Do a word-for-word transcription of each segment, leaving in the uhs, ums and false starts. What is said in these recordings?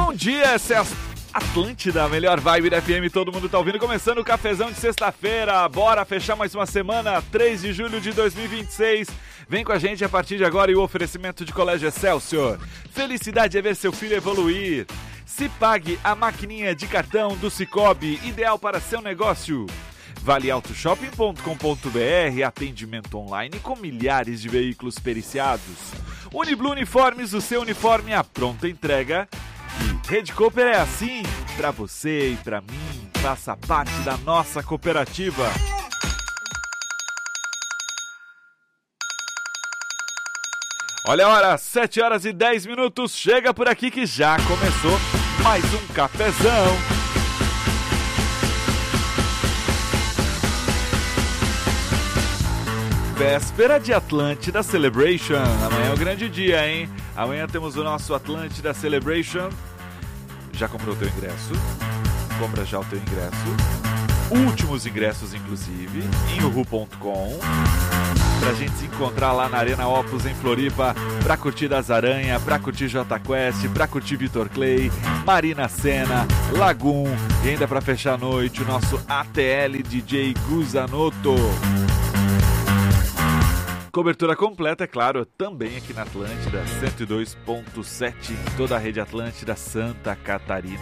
Bom dia, essa é a Atlântida, a melhor vibe da F M, todo mundo tá ouvindo, começando o cafezão de sexta-feira, bora fechar mais uma semana, três de julho de dois mil e vinte e seis, vem com a gente a partir de agora e o oferecimento de Colégio Excelsior, felicidade é ver seu filho evoluir, se pague a maquininha de cartão do Cicobi, ideal para seu negócio, vale auto shopping ponto com ponto b r, atendimento online com milhares de veículos periciados, Uniblue Uniformes, o seu uniforme à pronta entrega. E Rede Cooper é assim, pra você e pra mim, faça parte da nossa cooperativa. Olha a hora, sete horas e dez minutos, chega por aqui que já começou mais um cafezão. Véspera de Atlântida Celebration, amanhã é o grande dia, hein? Amanhã temos o nosso Atlântida Celebration. Já comprou o teu ingresso? Compra já o teu ingresso. Últimos ingressos, inclusive, em uhu ponto com. Pra gente se encontrar lá na Arena Opus, em Floripa, pra curtir Das Aranha, pra curtir Jota Quest, pra curtir Vitor Clay, Marina Senna, Lagoon e ainda pra fechar a noite, o nosso A T L D J Guzanoto. Cobertura completa, é claro, também aqui na Atlântida, cento e dois ponto sete, toda a rede Atlântida, Santa Catarina.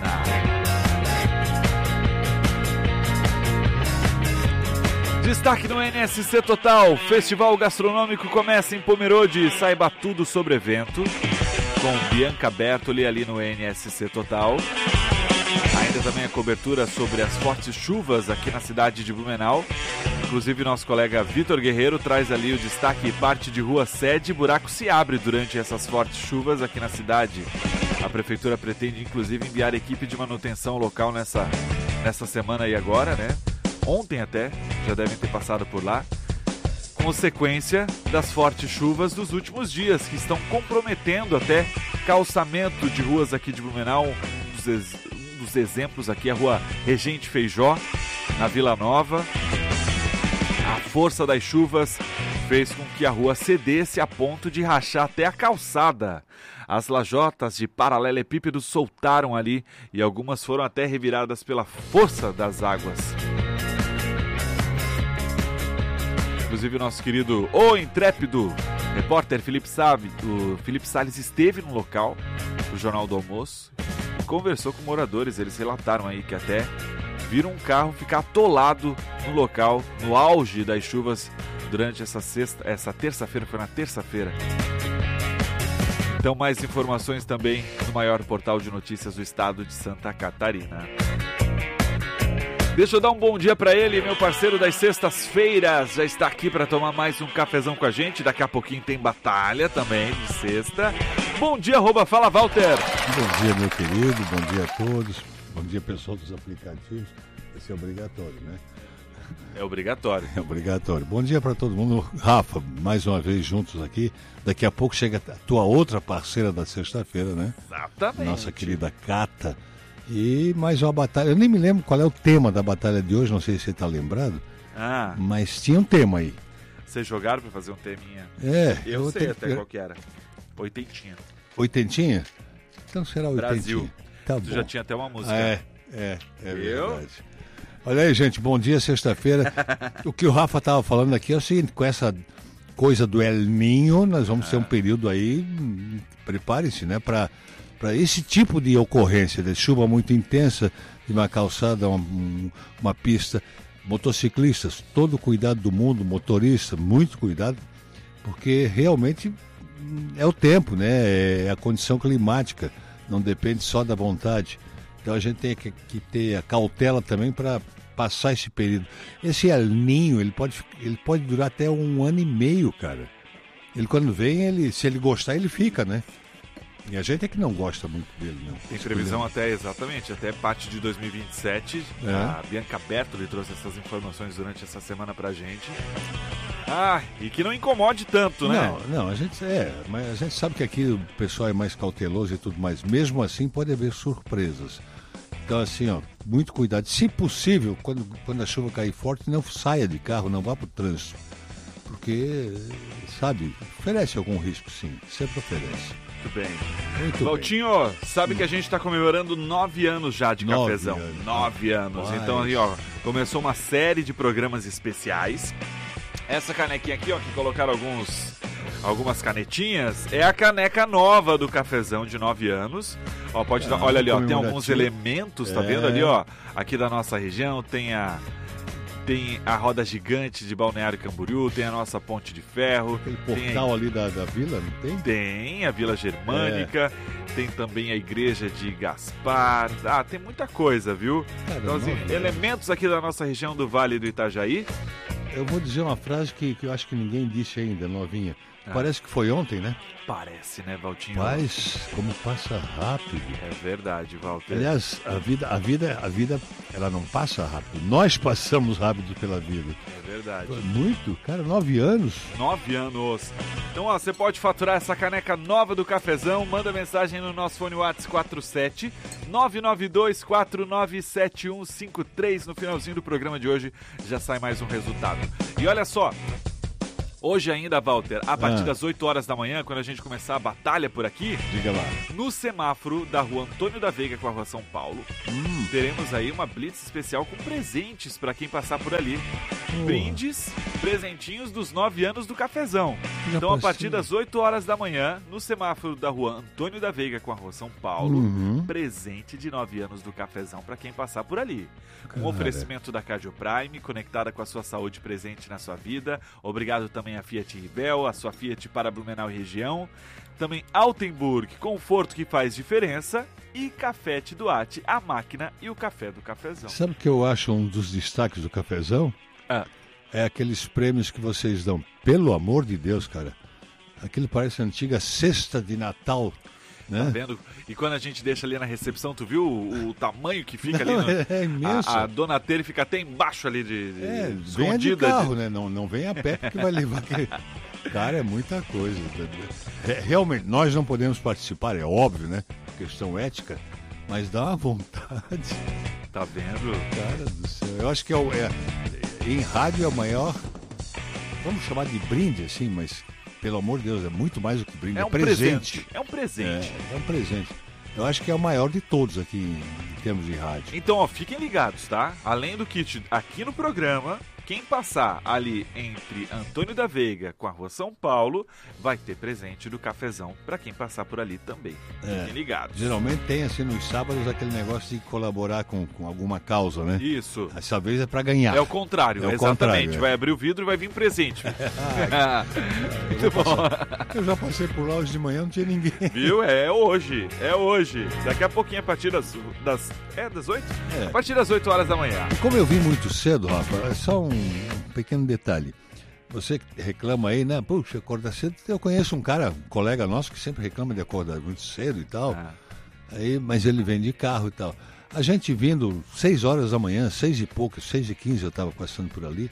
Destaque no N S C Total, Festival Gastronômico começa em Pomerode, saiba tudo sobre o evento, com Bianca Bertoli ali no N S C Total. Ainda também a cobertura sobre as fortes chuvas aqui na cidade de Blumenau. Inclusive, nosso colega Vitor Guerreiro traz ali o destaque, parte de rua sede, buraco se abre durante essas fortes chuvas aqui na cidade. A prefeitura pretende, inclusive, enviar equipe de manutenção local nessa, nessa semana aí agora, né? Ontem até, já devem ter passado por lá. Consequência das fortes chuvas dos últimos dias, que estão comprometendo até calçamento de ruas aqui de Blumenau. Um dos, ex, um dos exemplos aqui é a rua Regente Feijó, na Vila Nova. A força das chuvas fez com que a rua cedesse a ponto de rachar até a calçada. As lajotas de paralelepípedo soltaram ali e algumas foram até reviradas pela força das águas. Inclusive o nosso querido, o intrépido repórter Felipe Salles, o Felipe Salles esteve no local do Jornal do Almoço e conversou com moradores. Eles relataram aí que até viram um carro ficar atolado no local, no auge das chuvas, durante essa sexta, essa terça-feira, foi na terça-feira. Então, mais informações também no maior portal de notícias do estado de Santa Catarina. Deixa eu dar um bom dia para ele, meu parceiro das sextas-feiras, já está aqui para tomar mais um cafezão com a gente, daqui a pouquinho tem batalha também de sexta. Bom dia, arroba, fala Walter. Bom dia, meu querido, bom dia a todos. Bom dia, pessoal dos aplicativos. Esse é obrigatório, né? É obrigatório. É obrigatório. Bom dia para todo mundo. Rafa, mais uma vez juntos aqui. Daqui a pouco chega a tua outra parceira da sexta-feira, né? Exatamente. Nossa querida Cata. E mais uma batalha. Eu nem me lembro qual é o tema da batalha de hoje, não sei se você está lembrado. Ah. Mas tinha um tema aí. Vocês jogaram para fazer um teminha? É. Eu, eu sei tenho... até qual que era. Oitentinha. Oitentinha? Então será oitentinha. Brasil. Tá tu bom. já tinha até uma música. É, é, é Eu? verdade. Olha aí, gente, bom dia, sexta-feira. O que o Rafa estava falando aqui é o seguinte, com essa coisa do El Niño, nós vamos ah. ter um período aí, prepare-se, né, para para esse tipo de ocorrência, de chuva muito intensa, de uma calçada, uma, uma pista. Motociclistas, todo o cuidado do mundo, motorista, muito cuidado, porque realmente é o tempo, né, é a condição climática. Não depende só da vontade. Então a gente tem que, que ter a cautela também para passar esse período. Esse El Niño, ele pode, ele pode durar até um ano e meio, cara. Ele quando vem, ele, se ele gostar, ele fica, né? E a gente é que não gosta muito dele, não. Tem previsão até, exatamente, até parte de dois mil e vinte e sete. É. A Bianca Bertoli trouxe essas informações durante essa semana pra gente. Ah, e que não incomode tanto, né? Não, não, a gente é, mas a gente sabe que aqui o pessoal é mais cauteloso e tudo mais. Mesmo assim, pode haver surpresas. Então, assim, ó, muito cuidado. Se possível, quando, quando a chuva cair forte, não saia de carro, não vá pro trânsito. porque, sabe, oferece algum risco, sim, sempre oferece. Muito bem. Muito Valtinho, bem. sabe que a gente está comemorando nove anos já de Nove cafezão. anos. Nove anos. Rapaz. Então aí, ó, começou uma série de programas especiais. Essa canequinha aqui, ó, que colocaram alguns, algumas canetinhas, é a caneca nova do cafezão de nove anos. Ó, pode Ah, dar, olha ali, ó, tem alguns comemorativo. elementos, tá É. vendo ali, ó? Aqui da nossa região tem a tem a roda gigante de Balneário Camboriú, tem a nossa ponte de ferro, Aquele tem portal ali da, da vila, não tem? tem a Vila Germânica, É. tem também a igreja de Gaspar. Ah, tem muita coisa, viu? Cara, Então, assim, nove elementos aqui da nossa região do Vale do Itajaí. Eu vou dizer uma frase que, que eu acho que ninguém disse ainda, novinha. Ah. Parece que foi ontem, né? Parece, né, Valtinho? Mas, como passa rápido. É verdade, Walter. Aliás, a vida, a vida, a vida, ela não passa rápido. Nós passamos rápido pela vida. É verdade. Muito, cara, nove anos. Nove anos. Então, ó, você pode faturar essa caneca nova do cafezão. Manda mensagem no nosso fone WhatsApp quatro sete nove nove dois quatro nove sete um cinco três. No finalzinho do programa de hoje já sai mais um resultado. E olha só. Hoje ainda, Walter, a partir Ah. das oito horas da manhã, quando a gente começar a batalha por aqui, Diga lá. no semáforo da rua Antônio da Veiga com a rua São Paulo, Hum, teremos aí uma blitz especial com presentes para quem passar por ali. Boa. Brindes, presentinhos dos nove anos do cafezão. Já Então, a passei. partir das oito horas da manhã, no semáforo da rua Antônio da Veiga com a rua São Paulo, Uhum. presente de nove anos do cafezão para quem passar por ali. Um Cara. oferecimento da Cardio Prime, conectada com a sua saúde presente na sua vida. Obrigado também a Fiat Rivel, a sua Fiat para Blumenau e região. Também Altenburg, conforto que faz diferença. E Cafete Duarte, a máquina e o café do cafezão. Sabe o que eu acho um dos destaques do cafezão? Ah. É aqueles prêmios que vocês dão. Pelo amor de Deus, cara. Aquilo parece a antiga cesta de Natal, né? Tá vendo? E quando a gente deixa ali na recepção, tu viu o, o tamanho que fica Não, ali? No, é imenso. A, a dona Tere fica até embaixo ali de, de É, venha de escondida. carro, né? Não, não venha a pé porque vai levar aquele... Cara, é muita coisa. É, realmente, nós não podemos participar, é óbvio, né? Questão ética, mas dá uma vontade. Tá vendo? Cara do céu. Eu acho que é, o- é em rádio é o maior, vamos chamar de brinde, assim, mas pelo amor de Deus, é muito mais do que brinde, É é, um presente. presente. É um presente. É, é um presente. Eu acho que é o maior de todos aqui em, em termos de rádio. Então, ó, fiquem ligados, tá? Além do kit aqui no programa, quem passar ali entre Antônio da Veiga com a rua São Paulo, vai ter presente do cafezão pra quem passar por ali também. É. Fiquem ligados. Geralmente tem, assim, nos sábados, aquele negócio de colaborar com, com alguma causa, né? Isso. Dessa vez é pra ganhar. É o contrário, É o exatamente. contrário, é. Vai abrir o vidro e vai vir presente. Ah, Muito eu, vou bom. passar- eu já passei por lá hoje de manhã, não tinha ninguém. Viu? É hoje. É hoje. Daqui a pouquinho, a partir das. das é, das oito? É. A partir das oito horas da manhã. Como eu vim muito cedo, Rafa, é só um pequeno detalhe. Você que reclama aí, né? Puxa, acorda cedo. Eu conheço um cara, um colega nosso, que sempre reclama de acordar muito cedo e tal. Ah. Aí, mas ele vem de carro e tal. A gente vindo seis horas da manhã, seis e pouco, seis e quinze eu estava passando por ali.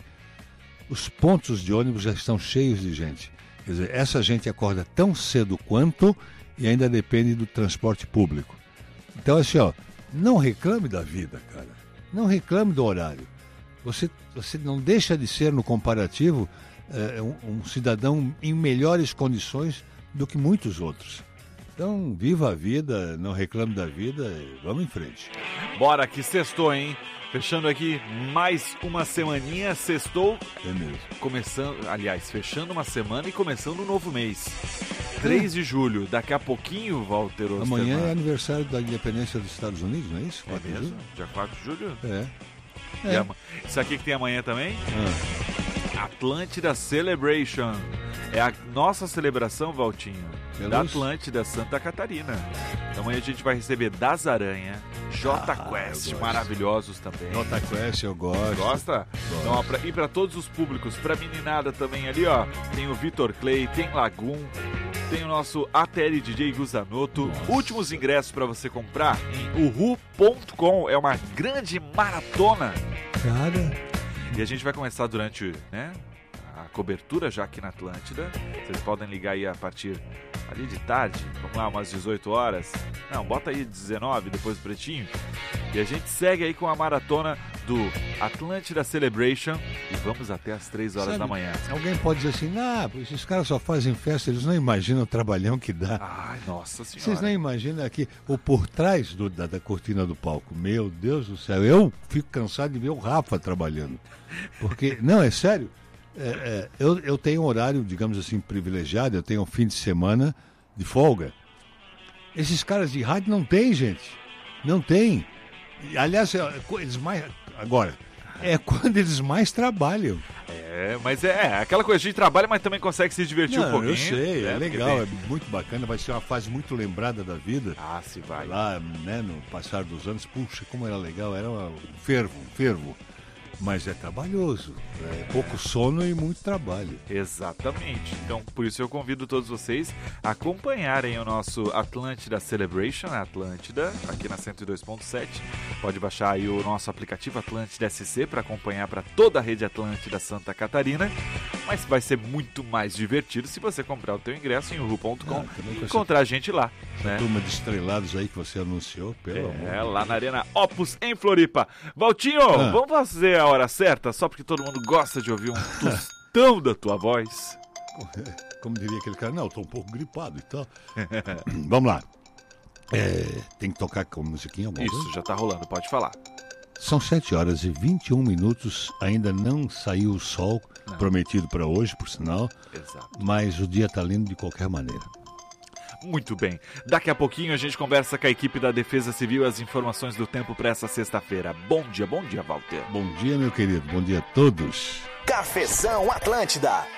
Os pontos de ônibus já estão cheios de gente. Quer dizer, essa gente acorda tão cedo quanto e ainda depende do transporte público. Então, assim, ó, não reclame da vida, cara. Não reclame do horário. Você, você não deixa de ser, no comparativo, eh, um, um cidadão em melhores condições do que muitos outros. Então, viva a vida, não reclame da vida e vamos em frente. Bora que sextou, hein? Fechando aqui mais uma semaninha, sextou, É mesmo. começando, aliás, fechando uma semana e começando um novo mês. três de julho, daqui a pouquinho, Walter Osterman. Amanhã é aniversário da independência dos Estados Unidos, não é isso? É quatro de mesmo? julho? Dia quatro de julho? É. E É. ama- Isso aqui que tem amanhã também? Ah, Atlântida Celebration. É a nossa celebração, Valtinho, É da luz? Atlântida Santa Catarina. Então amanhã a gente vai receber Das Aranha, J Ah, Quest, eu gosto. maravilhosos também. Jota Quest, eu gosto. Gosta? Gosto. Então, ó, pra, e para todos os públicos, pra meninada também ali, ó, tem o Vitor Clay, tem Lagum, tem o nosso A T L D J Guzanoto. Nossa. Últimos ingressos pra você comprar em uhu ponto com. É uma grande maratona. Cara, E a gente vai começar durante, né, a cobertura já aqui na Atlântida. Vocês podem ligar aí a partir ali de tarde, vamos lá, umas dezoito horas. Não, bota aí dezenove, depois do Pretinho. E a gente segue aí com a maratona do Atlântida Celebration e vamos até as três horas Sabe, da manhã. Alguém pode dizer assim, ah, esses caras só fazem festa, eles não imaginam o trabalhão que dá. Ai, nossa senhora. Vocês não imaginam aqui, o por trás do, da, da cortina do palco. Meu Deus do céu, eu fico cansado de ver o Rafa trabalhando. Porque, não, é sério, é, é, eu, eu tenho um horário, digamos assim, privilegiado, eu tenho um fim de semana de folga. Esses caras de rádio não tem, gente. Não tem. Aliás, eles mais. Agora, é quando eles mais trabalham. É, mas é, é aquela coisa de trabalho, mas também consegue se divertir Não, um pouquinho. Eu sei, é, é legal, é muito bacana, vai ser uma fase muito lembrada da vida. Ah, se vai. Lá, né, no passar dos anos, puxa, como era legal, era um fervo, um fervo. Mas é trabalhoso, é pouco sono e muito trabalho. Exatamente. Então, por isso eu convido todos vocês a acompanharem o nosso Atlântida Celebration, a Atlântida, aqui na cento e dois ponto sete. Pode baixar aí o nosso aplicativo Atlântida S C para acompanhar para toda a rede Atlântida Santa Catarina. Mas vai ser muito mais divertido se você comprar o teu ingresso em uhu ponto com ah, e encontrar a gente lá. Essa né? turma de estrelados aí que você anunciou, pelo amor. É, lá na Arena Opus, em Floripa. Valtinho, ah. vamos fazer a hora certa, só porque todo mundo gosta de ouvir um tostão da tua voz. Como diria aquele cara, não, eu tô um pouco gripado e tal. Vamos lá. É, tem que tocar com musiquinha alguma Isso, coisa? já tá rolando, pode falar. São sete horas e vinte e um minutos, ainda não saiu o sol, não. Prometido para hoje, por sinal. Exato. Mas o dia tá lindo de qualquer maneira. Muito bem. Daqui a pouquinho a gente conversa com a equipe da Defesa Civil e as informações do tempo para essa sexta-feira. Bom dia, bom dia, Walter. Bom dia, meu querido. Bom dia a todos. Cafezão Atlântida.